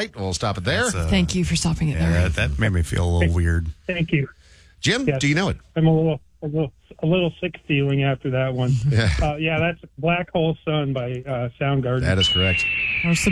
right, we'll stop it there. Thank you for stopping it there. That made me feel a little weird. Thank you. Jim, Yes. do you know it? I'm a little sick feeling after that one. Yeah. That's Black Hole Sun by Soundgarden. That is correct. Our